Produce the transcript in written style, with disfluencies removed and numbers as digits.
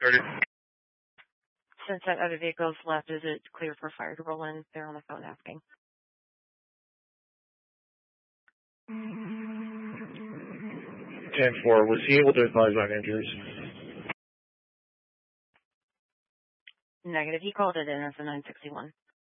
30. Since that other vehicle's left, is it clear for fire to roll in? They're on the phone asking. 10-4. Was he able to advise on injuries? Negative. He called it in as a 961.